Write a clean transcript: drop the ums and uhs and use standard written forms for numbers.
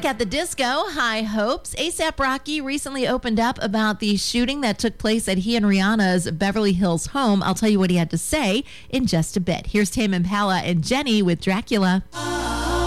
Back at the disco, high hopes. A$AP Rocky recently opened up about the shooting that took place at he and Rihanna's Beverly Hills home. I'll tell you what he had to say in just a bit. Here's Tame Impala and Jenny with Dracula.